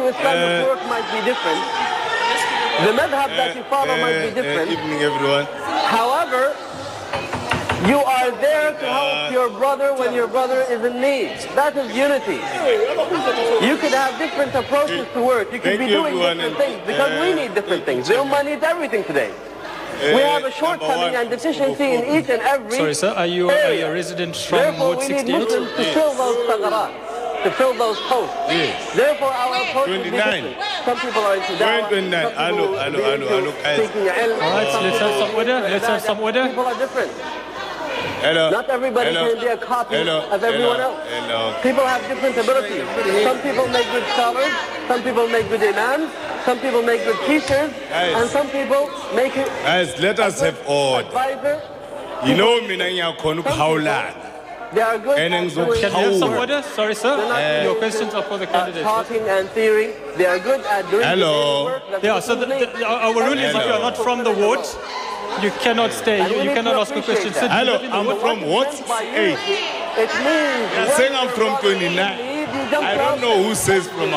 Islamic work might be different. The madhab that you follow might be different. Evening, everyone. However, you are there to help your brother when your brother is in need. That is unity. You could have different approaches to work. You could be doing different things because we need different things. The Ummah needs everything today. We have a shortcoming and deficiency in each and every Sorry, sir. Are you a resident from Ward 68? Therefore, we need Muslims to fill those thagarat, to fill those posts. Yes. Therefore, our approach is 29. different. Some people are into da'wah. 29. Hello, seeking ilm. All right, let's have some order. Let's have some order. People are different. Hello. Not everybody can be a copy of everyone else. People have different abilities. Some people make good scholars, some people make good imams, some people make good teachers, and some people make it. Guys, let us have order. Advisor. You know me now, Howland. They are good And at then doing Can we have some order? Sorry, sir. Your questions are for the candidates. talking and theory. They are good at doing Hello. work. That's Yeah, what so Muslims need. our rule is if you are not from the ward, you cannot stay. You cannot ask a question. So Hello, do you live in the I'm ward? from what? By 8. unity, it means You're saying I'm from 29. I don't know who says from.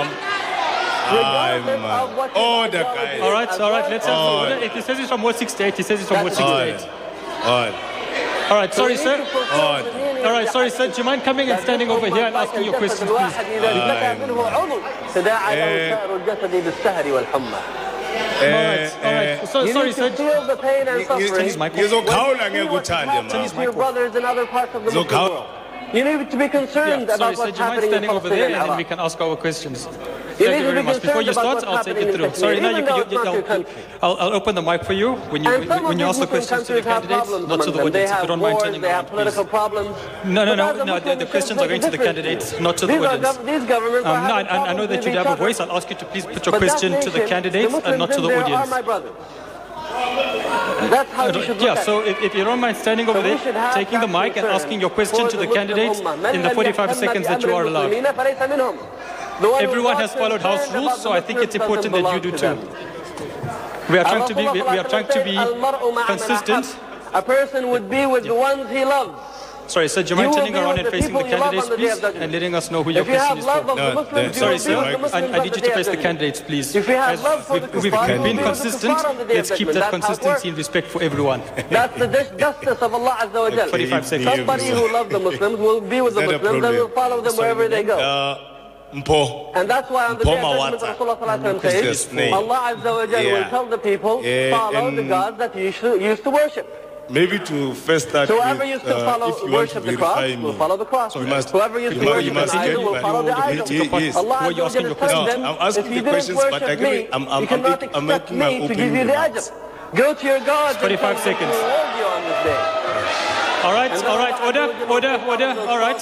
Order, guys. All right, let's have some order. If he says he's from Ward 68, he says he's from Ward 68. All right, sorry, sir. All right, sorry, sir. Do you mind coming and standing over here and asking your questions, please? All right. So, sorry, sir. Feel the pain and suffering. Ngizokhawula ngekuthanda To your brothers in other parts of the Muslim world. You need to be concerned Yeah, about sorry, sir. what's Do you mind happening in standing over Palestine there and and then we Iraq. can ask our questions? You Thank need you to very be much. Before you concerned start, about I'll take what's it through. happening Sorry, in now Kashmir, even though it's not your country. I'll open the mic for you when you And some of when you these ask the Muslim questions to the countries have candidates, problems not to the among them. They audience. If you have don't mind wars, turning they around, have political please. problems. No. But as a Muslim, The you questions should are going to the make it candidates, differently. not to the audience. These governments are No, having I know problems that you with have each a voice. other. I'll ask you to please put your But that question to the nation, candidates the and not to Muslims the in there are audience. my brothers. That's how you should look Yeah, at so it. if you don't mind standing over So we there, should have taking the that mic and concern asking your question for to the Muslim candidates ummah. in the 45 seconds that you are allowed. Everyone has followed house rules, so I think it's important that you do too. We are trying to be consistent. A person would be with the ones he loves. Sorry, sir, do you mind You will turning be around with and the facing the people you love candidates, on the day please, of judgment. and letting us know who your If you question have is love for? of the Muslims, you Sorry, will be with the sir, Muslims I on need the you to day face of the judgment. candidates, please. If you have love for the We've kuffar, you will been be with the consistent. kuffar on the day of Let's keep judgment. that That's how it consistency and works. respect for everyone. That's the justice of Allah Azza wa Jal. 45 seconds. Somebody who loves the Muslims will be with the Is that a Muslims and will problem? follow them wherever they go. Mpo. And that's why on the day of judgment, Mawata. Rasulullah Sallallahu Alaihi Wasallam Jesus' says, name. Allah Azza wa Jal will Yeah. tell the people, follow the gods that you used to worship. Maybe to first start So whoever with, used to follow, if you want to worship the cross, verify will me. follow the cross. You must- Whoever used to you worship must an idol, get will my- follow the idol. Yes. Allah Who are you Azza wa asking Jal your is telling questions? them, I'm asking if the you didn't questions, but worship I me, give- I'm you cannot making expect my me to give you opening the remarks. ajr. Go to your God. 45 and seconds. He will reward you on this day. All right, order, all right,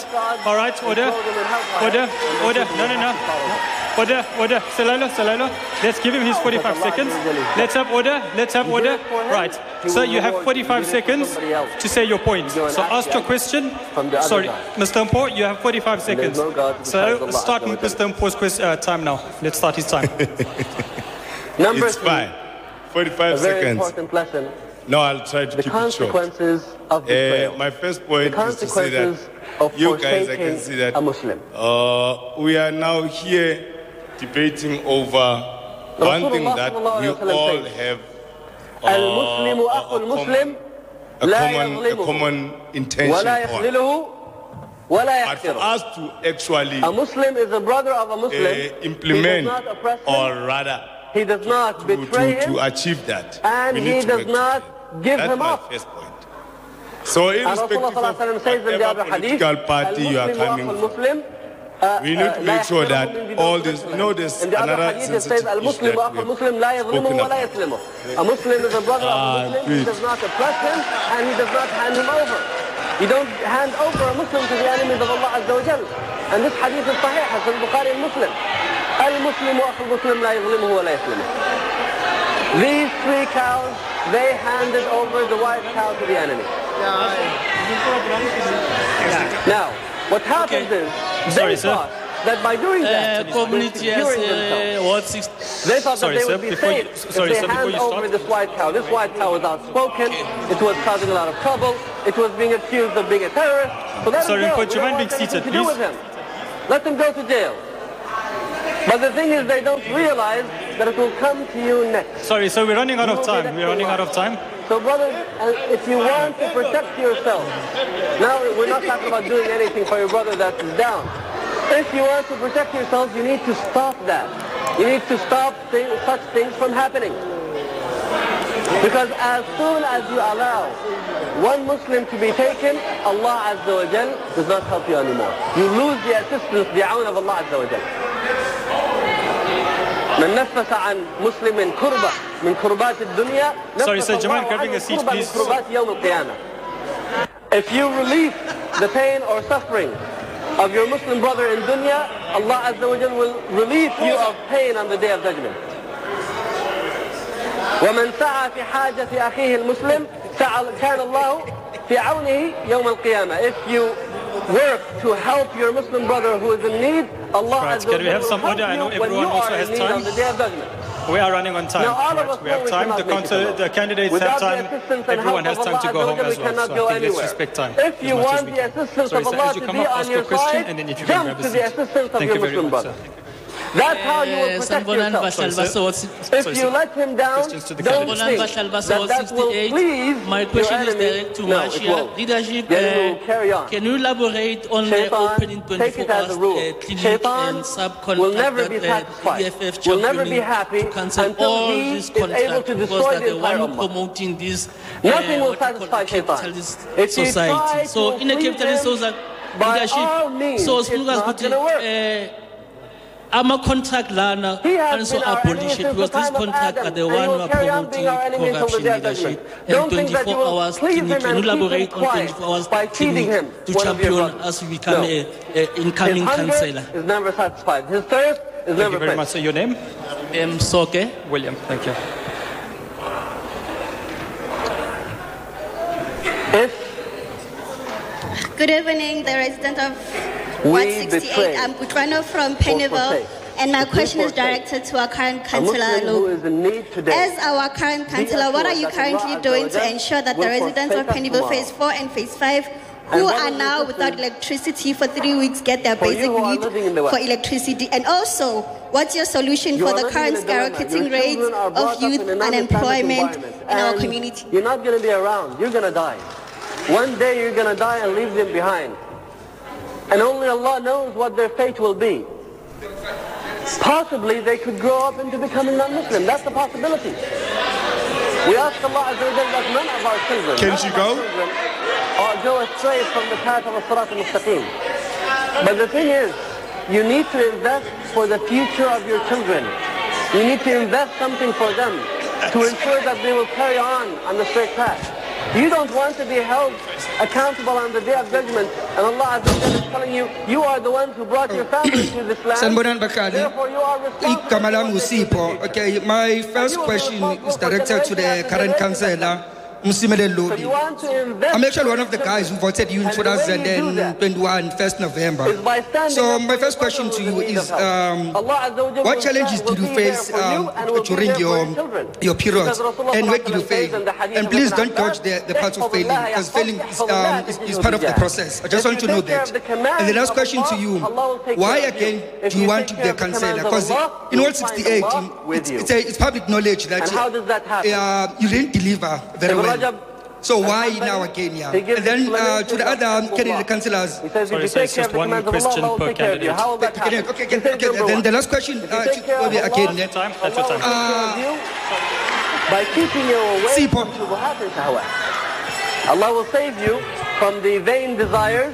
order, no. Order, Salalo, let's give him his 45 seconds. Let's have order. Right, so you have 45 seconds to say your point. So ask your question. Sorry, Mr. Mpo, you have 45 seconds. So start Mr. Mpo's time now. Let's start his time. Number It's three, fine. 45 a very seconds. important lesson, No, I'll try to the keep it short. consequences of betrayal. My first point The is to say that consequences of you guys, I can forsaking see that a Muslim. we are now here debating over one thing that we all have المسلم أخو المسلم لا a يظلمه common intention ولا on. يخذله ولا But for يحقره. us to actually A Muslim is a brother of a Muslim. He implement, does not oppress or him. rather He does not betray him. to achieve that, And we he need to does work not together. give That's him my up. first point. So irrespective Rasulullah of sallallahu alaihi wasallam says in the whatever other hadith, political party you are المسلم coming أخو from, المسلم we need to make sure that all this, there's in the other another hadith it says sensitive issue المسلم that أخو we have المسلم لا يظلمه spoken ولا about. يسلمه. A Muslim is a brother of a Muslim. He good. does not oppress him and he does not hand him over. You don't hand over a Muslim to the enemies of Allah Azza wa Jal. And this hadith is sahih, Hassan Bukhari and Muslim. المسلم أخو المسلم لا يظلمه ولا يسلمه. These three cows, they handed over the white cow to the enemy. Now, what happens is, Sorry, they sir. thought that by doing that, Community as securing themselves, Ward 6. they thought Sorry, that they sir, would be before you- safe sorry, if sir, they before hand you over start. this white cow. This white cow was outspoken. It was causing a lot of trouble. It was being accused of being a terrorist. So let Sorry, him go. Rinpoche, We you don't mind want being anything seated, to do please? with him. Let him go to jail. But the thing is, they don't realize that it will come to you next. Sorry, so we're running out of time. We're running out of time. So brothers, if you want to protect yourself, now we're not talking about doing anything for your brother that is down. If you want to protect yourself, you need to stop that. You need to stop such things from happening. Because as soon as you allow one Muslim to be taken, Allah Azza wa Jal does not help you anymore. You lose the assistance, the awn of Allah Azza wa Jal. من نفس عن مسلم كربة من كربات الدنيا. Sorry, Sir Jamal, grabbing a seat, please. كربات يوم القيامة. If you relieve the pain or suffering of your Muslim brother in dunya, Allah Azza wa Jal will relieve you of pain on the day of judgment. ومن سعى في حاجة أخيه المسلم كان الله في عونه يوم القيامة. If you work to help your Muslim brother who is in need, Allah Azza wa Jal will help you when you are in need on the day of judgment. We are running on time. Now, all of us we have time. The candidates have time. Everyone has time to go home as well. So I think let's respect time. If you want the assistance of Allah to be on your side, jump to the assistance of your Muslim brother. That's how you will protect yourself. If you let him down, don't think that will please my question your enemy. is direct to No, Marcia. it won't. Leadership, Then carry on. can you elaborate on the opening Take it 24 as a rule. hours clinic Shaitan and subcontract will never be that satisfied. EFF Will never be championing happy to cancel until all he these is able contracts to because destroy they're the the one entire who ummah. promoting this Nothing will what you call satisfy Shaitan. capitalist If you society. try So to in a please capitalist him, society, by leadership, all means, so it's not going to work. ama-contract lana He has also been our enemy abolish it since the because these time of contracts Adam, are the and one he who will are carry on promoting being our enemy until the corruption day of leadership. judgment. And Don't think that 24 you will hours please him clinic, can you and keep him elaborate on quiet 24 hours by feeding him to one of your champion brothers. as we become No. an incoming His hunger councillor? is never satisfied. His thirst is Thank never you very much. quenched. So your name? Soke. William. Thank you. Good evening, the resident of We Ward 68. betray I'm Butrano from or Pennyville, forsake. and my If we question is forsake directed to our current A councillor, Muslim who Lu. is in need today, As our current councillor, what are you assured that Allah currently Azza doing wa to Jal ensure that the will residents of forsake us Pennyville tomorrow. Phase 4 and Phase 5, who And are brothers and now sisters, without electricity for 3 weeks, get their for you basic who are need living in the West. for electricity? And also, what's your solution You for are the living current in a dilemma. skyrocketing Your rates children are brought of up youth in a non-Islamic unemployment environment, in our and community? You're not going to be around. You're going to die. One day you're going to die and leave them behind. And only Allah knows what their fate will be. Possibly they could grow up into becoming non-Muslim. That's a possibility. We ask Allah Azza wa Jalla that none of our children, Can she go? or go astray from the path of as-sirat al-mustaqim. But the thing is, you need to invest for the future of your children. You need to invest something for them to ensure that they will carry on the straight path. You don't want to be held accountable on the day of judgment, and Allah Azza wa Jalla is telling you, you are the ones who brought your family to this land. Sanbonan Bakali. Therefore, you are responsible. Kamala Musipo. Okay, my first question is directed to the current councillor, Musimele So you Lodi. want to invest. I'm actually one of the guys who voted you in And the way you do that 2021, 1st November. is by standing So up my for first your question brother to who you is is, in need of help. Allah Azza wa Jalla what will challenges will did you be there face for you and will be during there for your children. period? Because Rasulullah And where did you says fail? in the hadith And of please Ibn don't Abbas, dodge the parts of failing, because failing is part of the process. I just want to know that. And the last question to you, why again do you want to be a councillor? Because in Ward 68, it's public knowledge that And how does that happen? you didn't deliver very Ibn well. Rajab, So why now again? Yeah. He gives And then explanation to the of other Allah. candidate councillors. He says, Sorry, if you sir, take it's care just of the one commands of Allah, question Allah will per take care of you. candidate. How will that happen? Okay, He says, number then one, the last question if you take care of again. Allah, Time. That's your Allah will time. take care of you by keeping you away See, from shubuhat and shahawat. Allah will save you from the vain desires,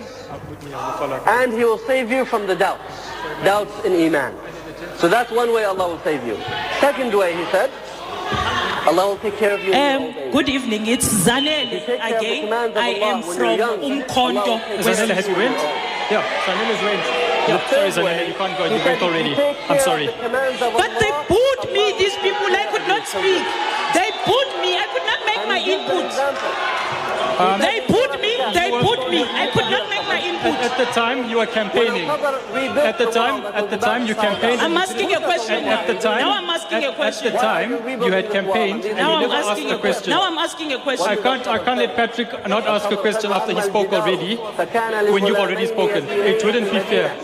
and He will save you from the doubts in Iman. So that's one way Allah will save you. Second way, He said, Allah will take care of you in your old age. Good evening, it's Zanele You take care of the again. commands of I Allah am when from you're young. Umkondo. Allah will take Zanele, has you went? Yeah, Zanele has went. Yeah, sorry, Third way, Zanele, you can't go. He You said, went if you already. take I'm care of sorry. the commands of But they Allah, put me, Allah these will people, I could not take care of you. speak. They put me, I could not make And my he gives an input. example. They put me they put me. I could not make my input. At the time, you were campaigning. At the time, you campaigned. I'm asking a question. At the time, Now I'm asking a question. At the time, you had campaigned and Now you I'm never asked asking a a question. Now I'm asking a question. I can't let Patrick not ask a question after he spoke already when you've already spoken. It wouldn't be fair.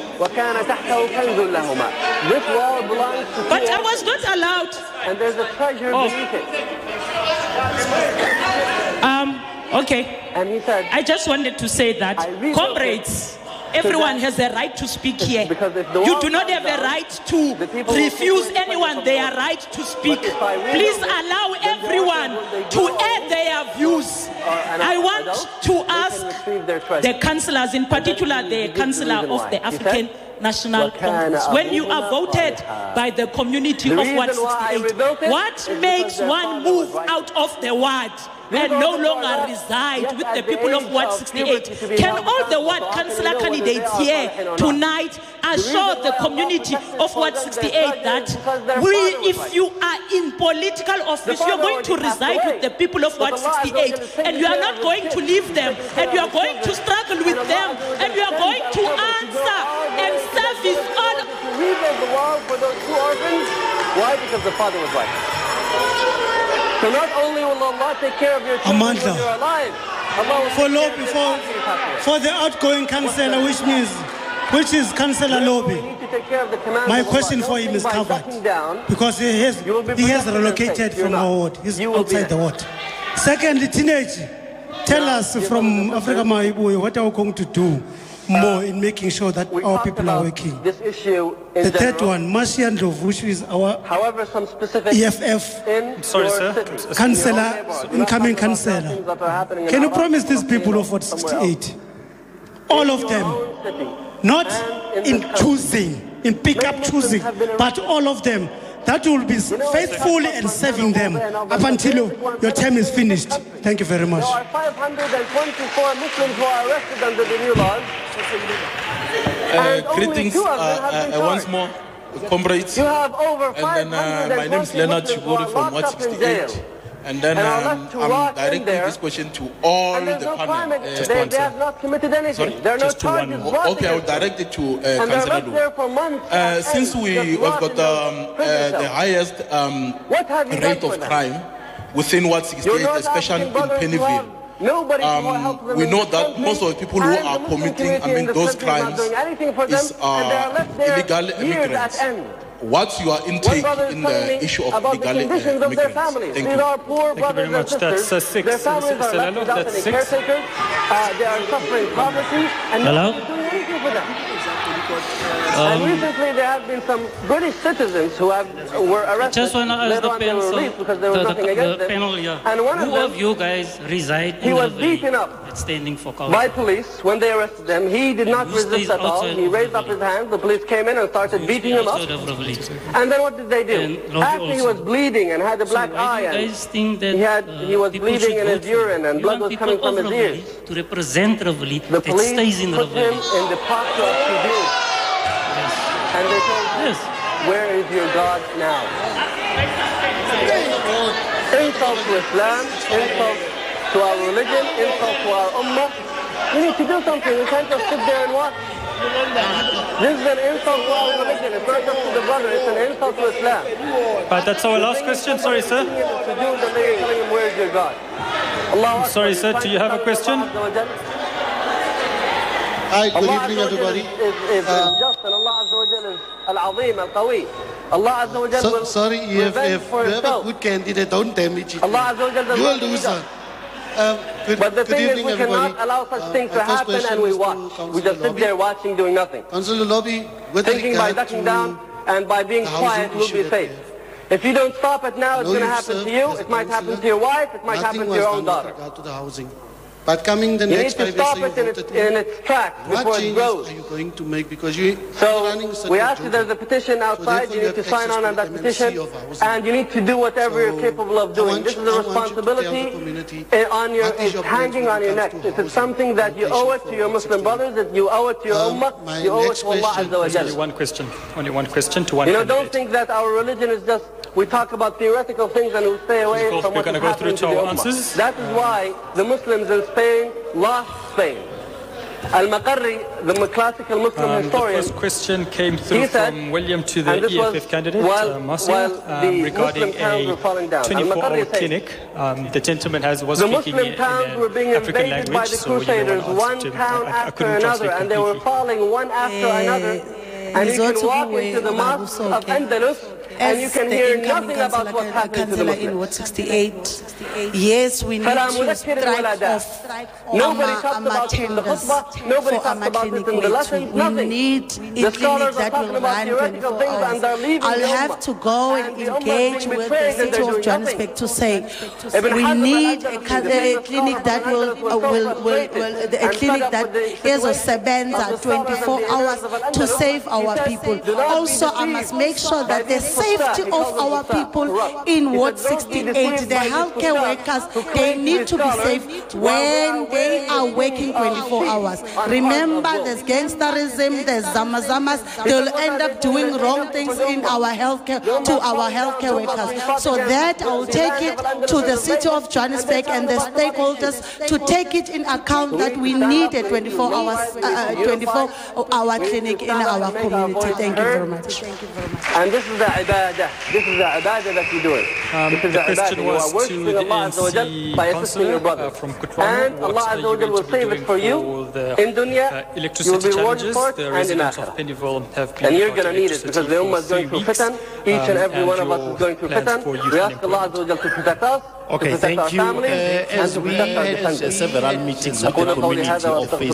This wall belongs to But I was not allowed. and there's a treasure beneath it. Okay. And he said, I just wanted to say that, comrades, everyone has a right to speak here. You do not have a right to refuse anyone their right to speak. Please allow everyone to add their views. I want to ask the councillors, in particular the councillor of the African National Congress, when you are voted by the community of Ward 68, what makes one move out of the ward and no longer reside with the people of Ward 68? Can all the ward councillor candidates here tonight assure the community of Ward 68 that if you are in political office, you are going to reside with the people of Ward 68 and you are not going to leave them and you are going to struggle with them and you are going to answer and service all. Rebuild the wall for those two orphans. Why? Because the father was right. So not only will Allah take care of your children when you're alive, Allah will for take care lobby, of your for the outgoing councillor, which is Councillor Lobby. My question for him is covered because he has relocated from our ward. He's outside the ward. Secondly, teenage, tell us from Africa Mahibu, what are we going to do more in making sure that our people are working? This issue in the third one, Marcian Dov, which is our some specific EFF councillor, incoming councillor. Can you promise these people of Ward 68, all of them, not in choosing, in pick-up choosing, but all of them, that will be faithfully and serving them up until your term is finished. Thank you very much. There are 524 Muslims who are arrested under the new laws. Greetings once more, comrades. You have over and then my name is Leonard Chibori from Ward 68. And then I'm directing this question to all the panel. Just one, they have not committed anything. There are no charges brought. Okay, I will direct it to Councillor Lu. Since we have got the highest rate of crime within Ward 68, especially in Pennyville, we know that most of the people who are committing, those crimes is illegal immigrants. What's your intake in the issue of illegal immigrants? Thank you. Thank you very much. That's 6. Salalo, that's 6. They are suffering poverty and no one is doing anything for them. And recently there have been some British citizens who were arrested. Just want to ask the panel, because there was nothing against them. panel here. And one who of you guys reside he in was Reveille, beaten up standing for cover? by police when they arrested them. He did not resist at all. He raised up his hands. The police came in and started beating him up. And then what did they do? After he was bleeding and had a black eye, and he was bleeding in his urine and blood was coming from his ears. To represent Reveille, The police stays in put him Reveille. in the posture of sujood. And they told him, where is your God now? Insult to Islam, insult to our religion, insult to our ummah. We need to do something. We can't just sit there and watch. This is an insult to our religion. It's not just to the brother, it's an insult to Islam. But that's our last question. Sorry, sir. Where is your God? Sorry, sir. Do you have a question? Hi, good evening, everybody. Is just, and Allah Azza wa Jal is al-Azim, al-Qawi. Allah Azza wa Jal will sorry, if you have a good candidate, don't damage it. Allah Azza wa Jal does You will not do, sir. But the good thing is, evening, we everybody. cannot allow such things to happen and we watch. We just sit there watching, doing nothing. Councillor Lobby, with Thinking by regard ducking to down and by being the quiet, housing we'll issue be that we safe. If you don't stop it now, it's going to happen to you. It might happen to your wife. It might happen to your own daughter. Nothing was done with regard to the housing. But coming the You need next to 5 years, stop it in its tracks what before it changes grows. are you going to make? Because you So are running such we a ask you, there's a petition outside, you need to sign on that petition, and you need to do whatever you're capable of doing. This is a responsibility it's hanging on your neck. It is something that you owe it to your Muslim brothers, that you owe it to your ummah, you owe it to Allah Azza wa Jalla. Only one question to one You know, candidate. don't think that our religion is just we talk about theoretical things and we stay away from what is happening to the Ummah. That is why the Muslims in Spain lost Spain. Al-Maqarri, the classical Muslim historian, the first question came through from William to the EFF candidate, Marcel, regarding a 24-hour clinic. The gentleman was speaking in an African language, so one town after another, and they were falling one after another. And you can walk into the mosque of Andalus, and you can hear nothing about what's happening to the Muslims. In Ward 68, yes, we need to strike off nobody talks about it in the khutbah, nobody talks about it in the lessons, nothing. We need a clinic that will run 24 hours. I'll have to go and engage with the city of Johannesburg to say we need a clinic that a clinic that is a sebenza 24 hours to save our people. Also, I must make sure that the safety of our people in Ward 68, the healthcare workers, they need to be safe when they are working 24 hours. Remember, there's gangsterism, there's zamazamas. They'll end up doing wrong things in our healthcare to our healthcare workers. So that I will take it to the city of Johannesburg and the stakeholders to take it in account that we need a 24-hour clinic in our community. Thank you very much. And this is the ibadah. This is the ibadah that you're doing. This is the question was worshiping to the Allah Azza wa Jal by assisting your brother. From Kutwan, and Allah Azza wa Jal will save it for you in dunya. You will be rewarded for it and in akhirah. And you're going to need it because the ummah is going through fitan. Each and every one of us is going through fitan. We ask Allah Azza wa Jal to protect us. Okay, thank you. As we had several meetings with the community of Phase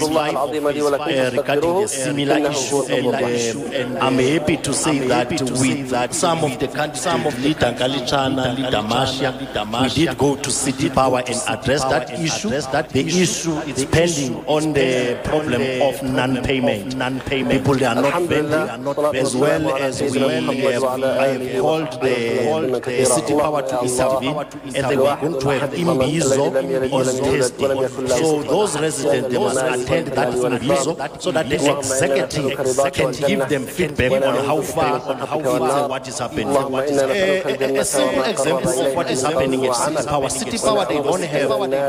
5 regarding a similar issue, and I'm happy to say that with some of the candidates, Leader Galichana, Leader Marcia, we did go to City Power and address that issue. The issue is pending on the problem of non-payment. People are not paying, as well as I have called the City Power to intervene, and they are going to have imbizo on Thursday. So those residents, they must attend that imbizo so that the executive can give them feedback on how far, what is happening. A simple example of what is happening at City Power. City Power, they don't have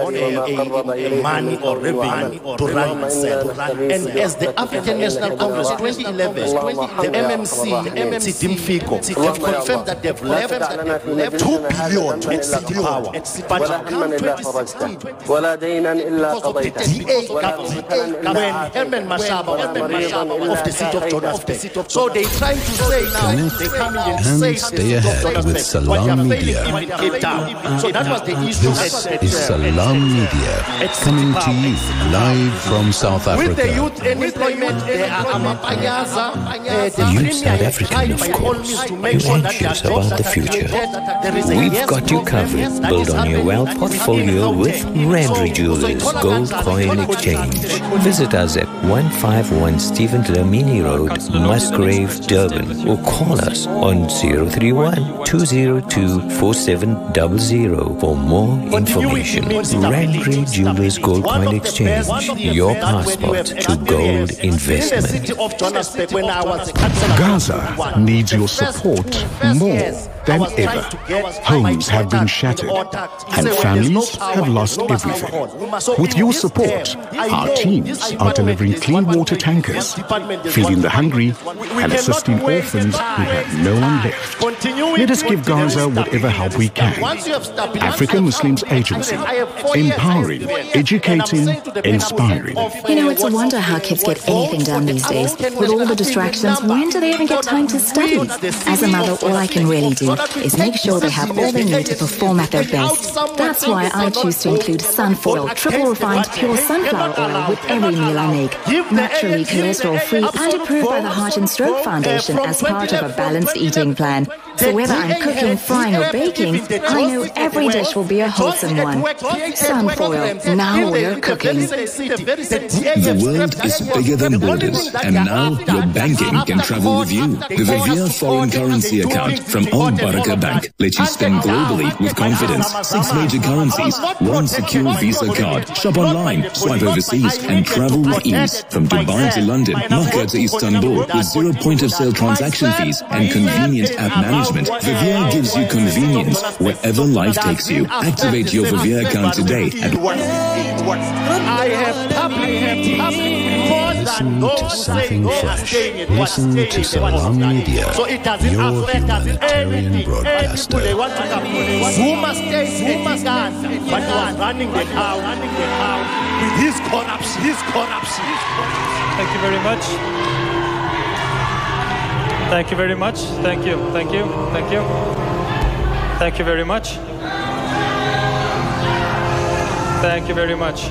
a money or revenue to run itself. And as the African National Congress 2011, the MMC, Sidim Fico, have confirmed that they've left 2 billion at City Power. But come 2016, because of the DA government, when Herman Mashaba of the city of Johannesburg. So they trying to say now, they come in and say stay ahead with Salam Media. So that was the issue. This is Salam Media, coming to you live from South Africa. With the youth unemployment, there are Amapayaza, you South African, of course, you're anxious about the future. We've got you covered. Build on your wealth portfolio with Randry Jewelers Gold Coin Exchange. Visit us at 151 Stephen Dlamini Road, Musgrave, Durban, or call us on 031-202-4700 for more information. Randry Jewelers Gold Coin Exchange, your passport to gold investment. Gaza needs your support more than ever. Homes have been shattered and families have lost everything. With your support, our teams are delivering clean water tankers, feeding the hungry and assisting orphans who have no one left. Let us give Gaza whatever help we can. African Muslims Agency, empowering, educating, inspiring. You know, it's a wonder how kids get anything done these days. With all the distractions, when do they even get time to study? As a mother, all I can really do is make sure they have all they need to perform at their best. That's why I choose to include Sunfoil, triple refined pure sunflower oil with every meal I make. Naturally cholesterol free and approved by the Heart and Stroke Foundation as part of a balanced eating plan. So whether I'm cooking, frying or baking, I know every dish will be a wholesome one. Sunfoil, now we're cooking. The world is bigger than borders, and now your banking can travel with you. The Vivia foreign currency account from Al Baraka Bank lets you spend globally with confidence. 6 major currencies, 1 secure Visa card. Shop online, swipe overseas, and travel with ease. From Dubai to London, Makkah to Istanbul, with 0 point-of-sale transaction fees and convenient app management account, Vivia gives you convenience wherever life takes you. Activate your Vivia account today at I have publicly more than those saying they are staying at Listen to Salam Media, so it doesn't your affect us humanitarian anything. broadcaster. They want to come. Zuma stays in Uganda, but he was running the town with his corruption. Thank you very much. Thank you very much. Thank you. Thank you. Thank you. Thank you very much. Thank you very much.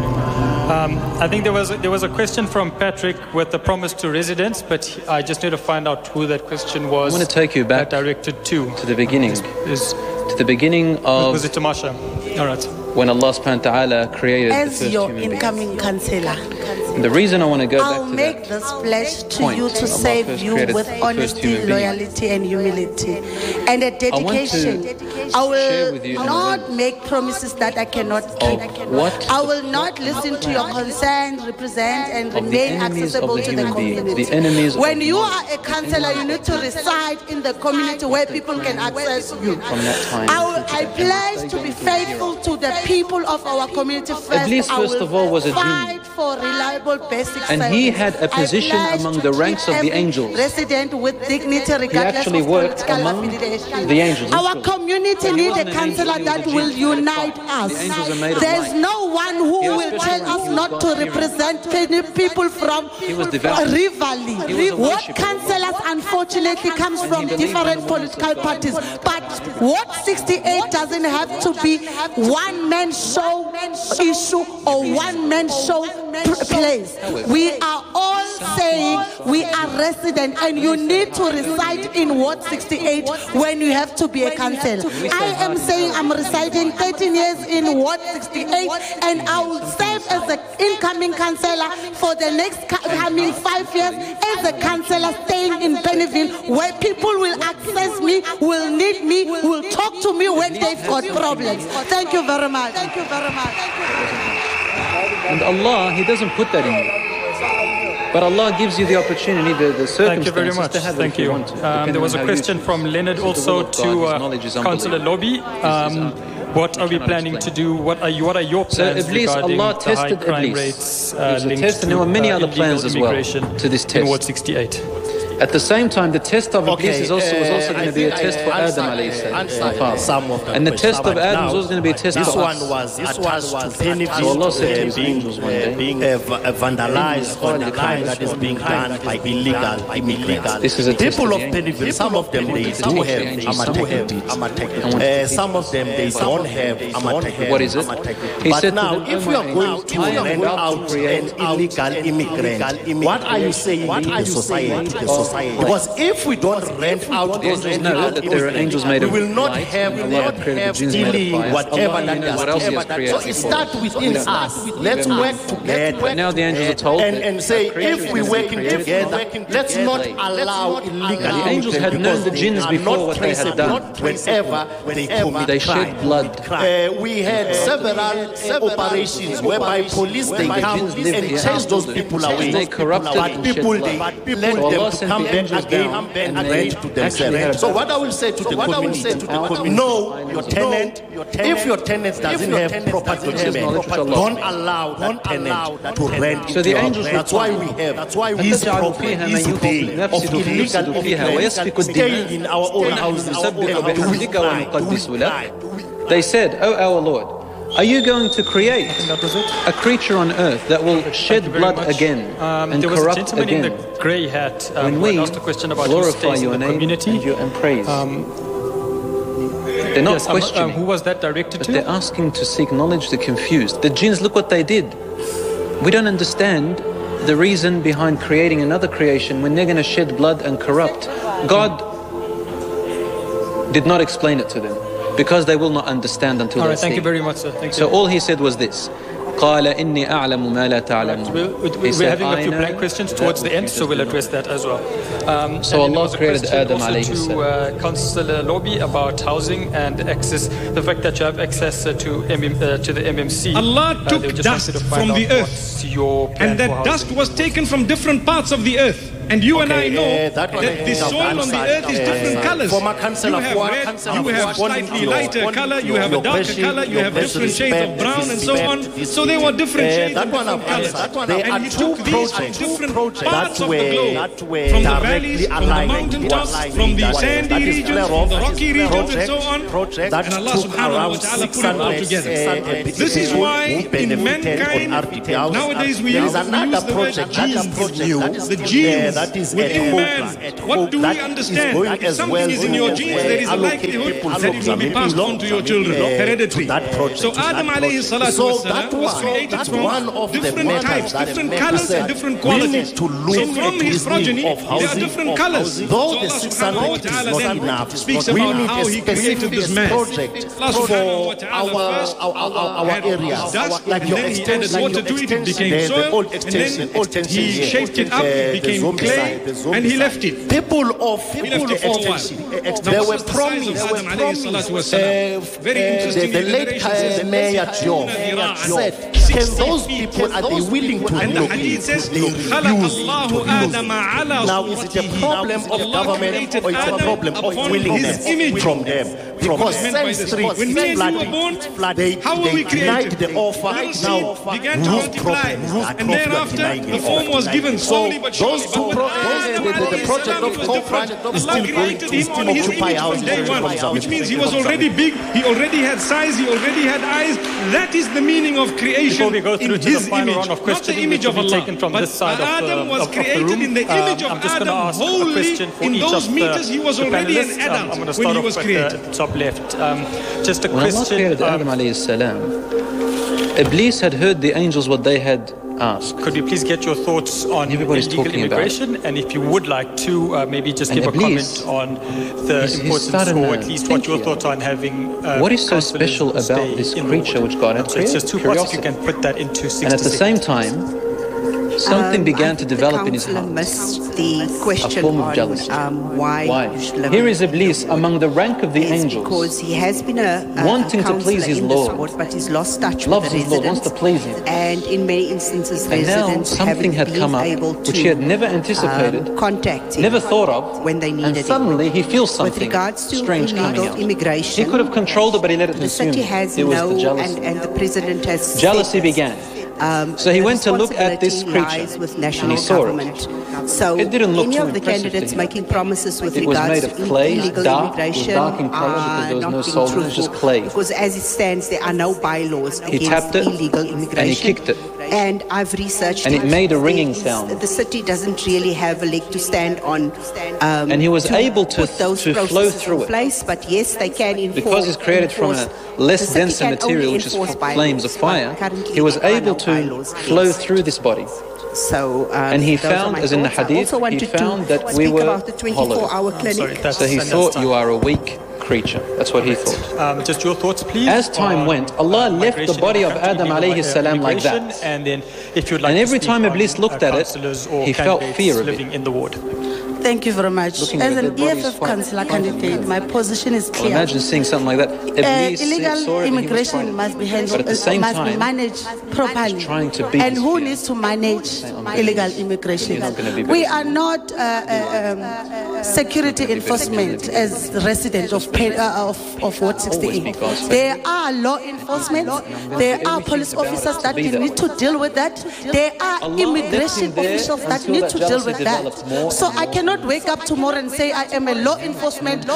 I think there was a question from Patrick with the promise to residents, but I just need to find out who that question was. I want to take you back directed to the beginning. To the beginning of... Was it Tamasha? All right. When Allah subhanahu wa ta'ala created the As first your human being. incoming councillor, And the reason I want to go back I'll to make that this pledge to point, you to Allah save first you created with the first honesty, human being. loyalty, and humility, and a dedication. I share will with you not make promises that I cannot keep. what I will not listen to your concerns, represent, and Of the remain enemies of accessible the to the human being, community. the enemies of When the you human are a councillor, you need to reside in the community where people can access you. From that time. I pledge to be faithful to the people of our community first. Iblis, I first will of all, was a jinn. fight for reliable basic And he service. had a position I pledge among to the treat ranks of the every angels. resident with dignity regardless actually of worked political among affiliation. the angels. Our community needs a councillor that will unite us. angels are made of There's light. no one who He was will special. tell us He was not to God's hero. represent any people from He was devout. rivalry. He was a What worshipper. councillors unfortunately comes from believed in different the political parties. But what 68 doesn't have to be one man show issue or one man show place. We are all saying we are resident, and you need to reside in Ward 68 when you have to be a councillor. I am saying I'm residing 13 years in Ward 68, and I will serve as an incoming councillor for the next coming 5 years as a councillor staying in Pennyville, where people will access me, will need me, will talk to me when they've got problems. Thank you very much. Thank you very much. And Allah, He doesn't put that in you. But Allah gives you the opportunity, the circumstances Thank you very much. to have it Thank if you you. want to, There was a depending on how you question choose. from Leonard This is the also will of God. to His knowledge is Councillor Lobby. What are we planning to do? What are your So plans Iblis, regarding Allah the high tested crime Iblis. rates It was a linked test, and there to were many other illegal plans as well immigration to this in test. Ward 68? At the same time, the test of Iblis was also going to be a test for Adam answered some of the and the test of questions. Adam was Now, also going to be a test this for one us. was attached to Pennyville, So Allah said to his angels one day, being vandalized on a crime that is being done by illegal immigrants. This is a test People of of the angels. Pennyville, some of them they do have Amatek. Some of them they don't have Amatek. What is it? He But said to now, them, if you are going to rent out an illegal immigrant, what are you saying to the society? Because if we don't rent out those angels know that there are angels made we of will not light, have, and Allah created the jinns made of stealing, fire. whatever Allah that knows what else He has does. created So it before. starts within us. Let's work together. But now the angels are told and say, that if we're working together, let's not allow illegal The angels had known the jinns before what they had done. Whenever they commit They crime. shed blood. We had several operations whereby police they come and chase those people away. They corrupted But and people shed they blood. let So Allah them to sent come the back angels again down and and rent to themselves. So what I will say to the community, know your tenant. If your tenant doesn't have proper document, don't allow that tenant to rent. So the angels That's why we have this problem this day of illegal immigrants staying in our own houses. They said, "Oh our Lord, are you going to create a creature on earth that will shed blood again and There was a corrupt gentleman again? in the grey hat When who we had asked a question about who glorify stays your in the name community. and praise. They're not Yes, questioning. who was that directed But to? they're asking to seek knowledge. They're confused. The jinns, look what they did. We don't understand the reason behind creating another creation when they're going to shed blood and corrupt. God did not explain it to them because they will not understand until All they right, thank see. you very much, sir. Thank So you. all he said was this. قال إني أعلم ما لا تعلمون. He We're said, having a "I few know blank questions that towards the which end, you so just we'll do not address that as well. So And then there Allah was a created question Adam also alayhi to Councillor Lobby about housing and access, the fact that you have access to the MMC. Allah took they just dust wanted to find from the out earth, what's your plan and that for dust housing. was taken from different parts of the earth. And you and I know that the soil on the earth is different colors. You have red, you have slightly lighter color, you have a darker color, you have different shades of brown and so on. So there were different shades and different colors. And he took these from different parts of the globe, from the valleys, from the mountain tops, from the sandy regions, from the rocky regions and so on. And Allah subhanahu wa ta'ala put it all together. This is why in mankind, nowadays we use the word genes. The genes within man. What do we understand? If something is in your genes, there is a likelihood that it will be passed on to your children, hereditary. So Adam alayhi salatu wasalam was created from different types, different colors and different qualities. So from his progeny, there are different colors. So Allah subhanahu wa ta'ala then speaks about how he created this man. Allah subhanahu wa ta'ala first had dust, and then he added water to it, it became soil, and then he shaped it up, it became clay, and he left it. People of extension. There were promised. Very interesting. The late Mayor Job said, can those people, are they willing to and the hadith says, now is it a problem of government or it's a problem of willingness from them? Because when me and you were born, how were we created? The offer now began to multiply, and thereafter the form was given slowly but surely. The project of co-project is still going to occupy from day one, which means he was already big, he already had size, he already had eyes. That is the meaning of creation in his image, not the image of Allah. But Adam was created in the image of Adam wholly. In those meters he was already an adult when he was created. Top left. Just a when question. Allah created Adam alayhi salam, Iblis had heard the angels what they had asked. Could we please get your thoughts on illegal immigration? And if you would like to, maybe just give a comment on the importance, or at least what your thoughts are on having. What is so special about this creature which God had created? So it's just two parts. If you can put that into 60 And at the same time, something began to develop in his heart. A form of jealousy. Why? Here is Iblis among the rank of the angels, because he has been wanting to please his Lord, but he's lost touch loves with the his Lord, wants to please him. And in many instances, and now something had come up which he had never anticipated, never thought of, when they needed and suddenly he feels something strange coming out. Immigration, he could have controlled it, but he let it consume him. It was the jealousy. And the president has jealousy began. So he went to look at this creature and he saw it. So it didn't look any too of the candidates making promises with regards to illegal immigration dark in color because there was no soul, it was just clay. Because as it stands, there are no bylaws against illegal immigration. And he kicked it. And I've researched and it made a ringing sound. The city doesn't really have a leg to stand on. And he was able to flow through it. Place, but yes, they can enforce. Because it's created from a less dense material, which is flames of fire, he was able to flow through this body. So, and he found, as in the hadith, he found that we were hollow. So he thought, you are a weak creature. That's what he thought. Just your thoughts, please. As time went, Allah left the body of Adam alayhi salam like that. And then, if you'd like and every time Iblis looked at it, he felt fear of it. In the ward. Thank you very much. As an EFF councillor candidate, my position is clear. Well, imagine seeing something like that. Illegal immigration must be handled, must be managed properly. And who needs to manage illegal immigration? We are not security enforcement as residents of Ward 68. There are law enforcement. There are police officers that need to deal with that. There are immigration officials that need to deal with that. So I cannot wake up tomorrow and say I am a law enforcement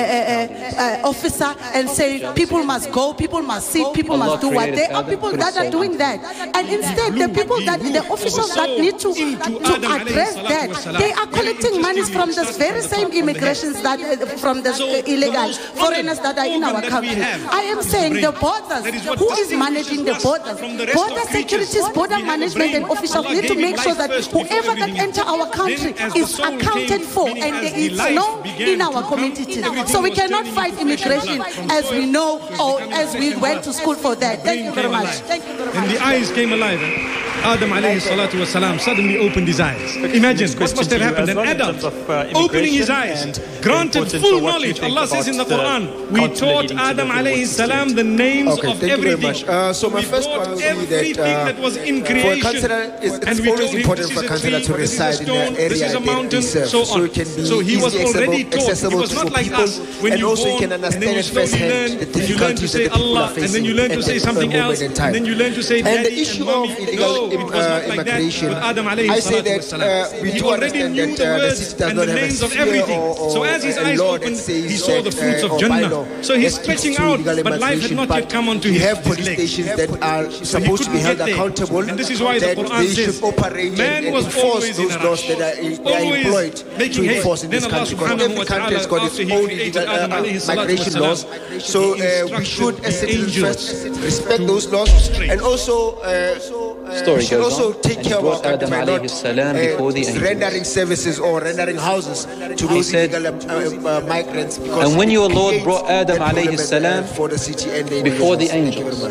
officer and say people must go, people must sit, people must do what. There are people that are doing that, and instead the people that the officials that need to address that, they are collecting money from the very same immigrations that from the illegal foreigners that are in our country. I am saying the borders, who is managing the borders? Border securities, border management and officials need to make sure that whoever that enter our country is accounted for, and there is no in our community. So we cannot fight immigration as we know or as we went to school for that. Thank you very much. And the eyes came alive. Adam alayhi salatu wasalam suddenly opened his eyes. Imagine what must have happened. An adult opening his eyes granted full knowledge. Allah says in the Quran, we taught Adam alayhi salam the names of everything. So my first point would be that was in creation. For a counselor, it's always important for a counselor to reside in an area that they serve, so it can be easily accessible to people, and also you can understand at first hand the difficulties that the people are facing at a moment in time. And the issue of illegal immigration, I say that we do understand that the city does not have a sphere or a law that says that, or bylaw, so he's stretching out, but life had not yet come onto we his have police stations that are supposed to be held accountable, and this is why the Quran they should operate and enforce those laws that are employed to enforce in this country. Because every country has got its own migration laws, so we should as citizens first respect those laws, and also we should also take care of our country by not rendering services or rendering houses to those illegal migrants. And when your Lord brought Adam alayhi salam before the angels,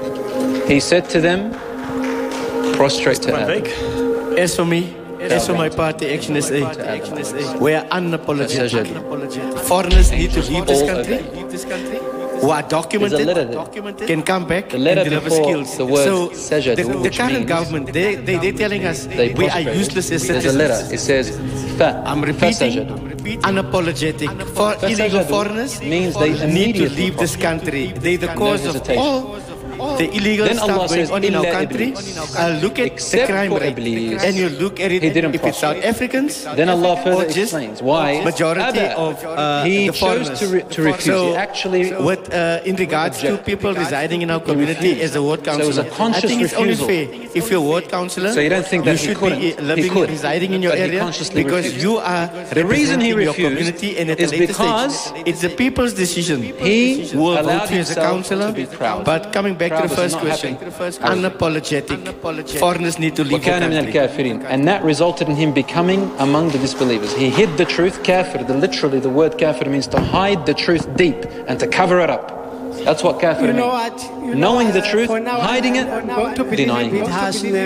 he said to them, prostrate to Adam. As for me, as for my party, Action SA, we are unapologetic. Foreigners need to leave this country, who are documented, can come back and deliver skills. So the current government, they're telling us we are useless as citizens. There's a letter. It says, I'm repeating, unapologetic. For illegal foreigners means they need to leave this country. They're the cause of all the illegal stuff going on in our country. Look at the crime rate, and you look at it if it's South Africans. Then Allah further explains why majority of he the chose to refuse. So, he actually, in regards to people residing in our community as a ward councillor, I think it's only fair if you're a ward councillor, so you don't think that you should be living, residing in your area, because you are the reason he refused your community, and at a later stage, it's the people's decision. He will allowed vote you as a councillor, but coming back to the first question, unapologetic. Foreigners need to leave the country. And that resulted in him becoming among the disbelievers. He hid the truth. Kafir, literally the word kafir means to hide the truth deep and to cover it up. That's what kafir means. Knowing the truth, hiding it, denying of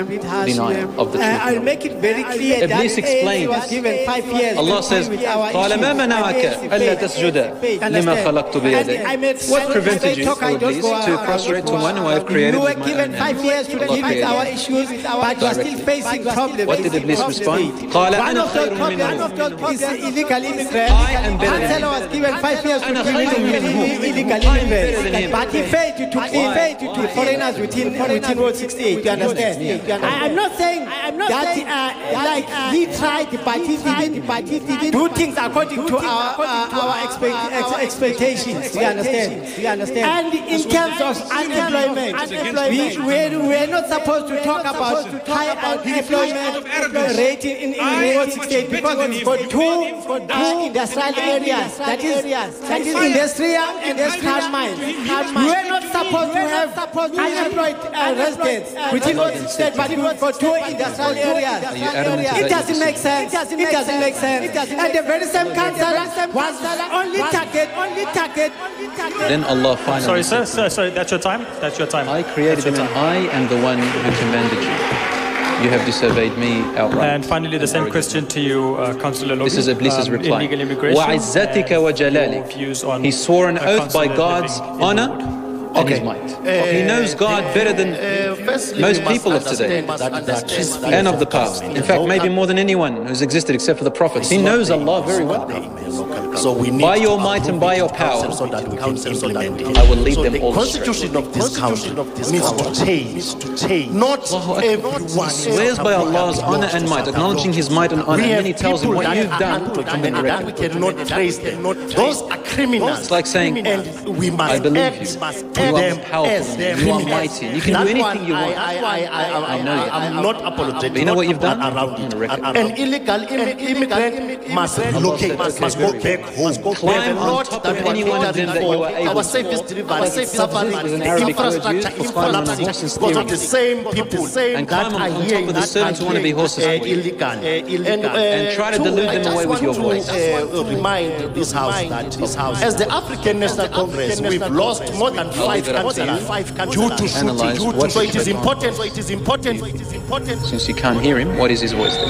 the truth. I'll make it very clear that Iblis explains. was given 5 years. Allah says, قال ما منعك ألا تسجد لما خلقت بيدي. What prevented you, Iblis, to prostrate to one who I have created You were with my given 5 years to deal with our issues, but you're still facing problems. What did Iblis respond? One of those problems is illegal immigrants. Chancellor was given 5 years to deal with illegal immigrants, but he failed to foreigners within World 68. You understand? I'm not saying that he tried, but he didn't do things according to our expectations. You understand? And in terms of unemployment, we're not supposed to talk about high unemployment rate in World 68 because it's for two industrial areas. That is industrial and industrial mines. We're not supposed to have unemployed residents within World 68, but for two industrial areas. It doesn't make sense. And the very same councillor was only target. Then Allah finally Sorry, that's your time? I created him and I am the one who commanded you. You have disobeyed me outright. And finally, the same question to you, Councillor Logan. This is Iblis's reply. Illegal immigration. وَعِزَّتِكَ وَجَلَالِكَ. He swore an oath by God's honor and his might. He knows God better than most people of today and of the past. In fact, maybe more than anyone who's existed except for the prophets. He knows Allah very well. So we need by your might and by your power, so that we can implement it. I will lead them all astray. The constitution of this country needs to change. Not everyone. He swears by Allah's honor and might, acknowledging His might and honor, and then He tells him what you've done that we cannot trace them. Those are criminals. It's like saying, and we must I believe you. You are powerful. You are mighty. You can do anything you want. I know you. I'm not apologetic. But you know what you've done? An illegal immigrant must relocate, must go back home. Climb on top of anyone that you are able to. Our service delivery is suffering, infrastructure is collapsing because of the same people that are here in the servants who want to be horses illegal. And try to delude them away with your voice. I want to remind this house that as the African National Congress, we've lost more than 5 countries due to shooting. So it is important. Since you can't hear him, what is his voice then?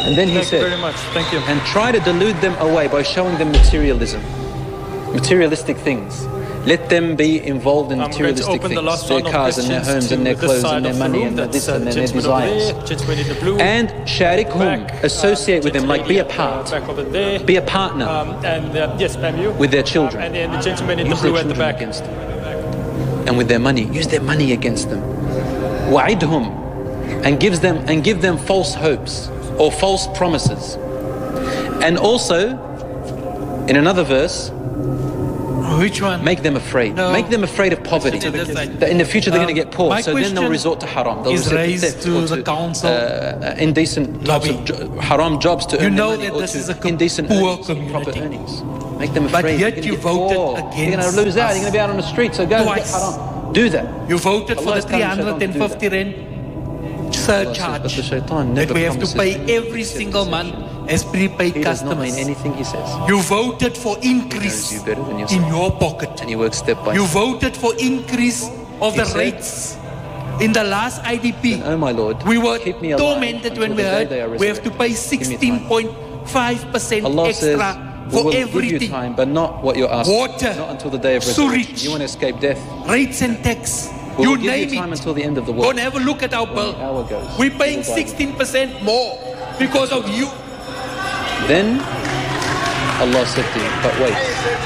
And then he said, Thank you very much. Thank you. And try to delude them away by showing them materialistic things. Let them be involved in materialistic things, their cars and their homes and their clothes and their money and this and their desires. And sharikhum, associate with them, like be a part, be a partner with their children. And then the gentleman in the Use their blue at the children back. against them. And with their money, use their money against them. Wa'idhum, and give them false hopes or false promises. And also, in another verse, which one? Make them afraid. No. Make them afraid of poverty. That in the future they're going to get poor, so then they'll resort to haram. They'll resort raised to the council indecent types of haram jobs to earn know money, that or this to is a indecent poor earnings, proper community. earnings. Make them afraid. But yet you voted against. You're going to lose out. us You're going to be out on the street. So go and get twice. haram. Do that. You voted for Allah the is telling Shaitan to do 350 rand surcharge that we have to pay every single month as prepaid He does not customers. mean anything he says. You voted for increase He knows you better than in yourself. your pocket. And he works step by You step. voted for increase of He the said, rates. In the last IDP, oh my Lord, we were keep me alive tormented when we until the day heard they are we have to pay resurrected. Give me time. 16.5% Allah says, extra we for will give you everything. time, but not what you're asking. Water, not until the day of resurrection. sewage, You want to escape death. Rates and tax. We You will give name you time it. until the end of the Go world. and have a look at our When bill. the hour goes. We're paying You will die. 16% more because of you. Then Allah said to him, but wait.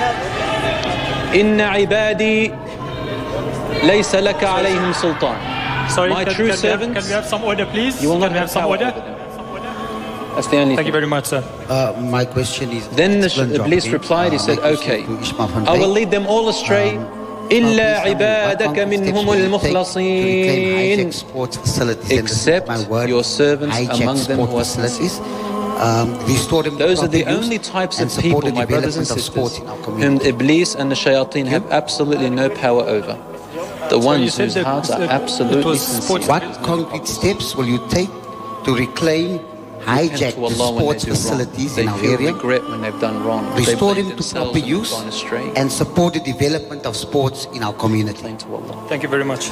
Inna ibadi laysa laka alayhim sultan. Sorry, My true servants, can we have some order, please? you will not Can we have have some power order? over them. That's the only Thank you thing. very much, sir. My question is... Then Iblis replied, he said, okay, I will lead them all astray. إلا عبادك منهم المخلصين, except your servants among them who are sincere. Those are the only types of people, my brothers and sisters, whom Iblis and the shayateen have absolutely no power over. The ones whose hearts are absolutely sincere. What concrete steps will you take to reclaim hijacked sports facilities in our area, regret when they've done wrong, restore them to proper use, and support the development of sports in our community? Thank you very much.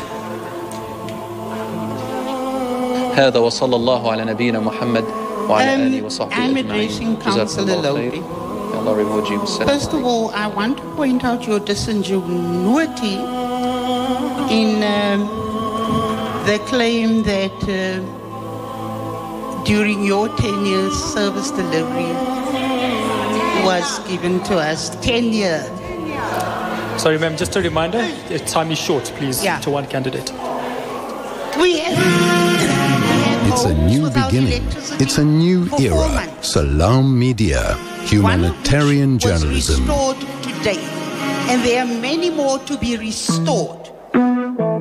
هذا وصلى الله على نبينا محمد وعلى آله وصحبه I'm أجمعين. addressing جزاكم Councillor الله خير. Lopi. May Allah reward you. First of all, I want to point out your disingenuity in the claim that during your 10 years service delivery was given to us 10 years. Sorry, ma'am, just a reminder, the time is short, please, Yeah. to one candidate. We have It's a new beginning. It's a new era. Salam Media, humanitarian journalism. restored today, and there are many more to be restored.